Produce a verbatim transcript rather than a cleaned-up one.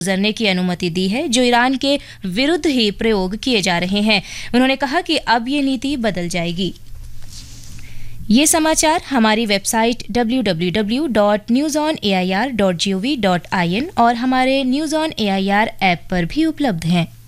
गुजरने की अनुमति दी है जो ईरान के विरुद्ध ही प्रयोग किए जा रहे हैं। उन्होंने कहा कि अब ये नीति बदल जाएगी। ये समाचार हमारी website W W W dot news on A I R dot G O V dot I N और हमारे news on A I R app पर भी उपलब्ध हैं।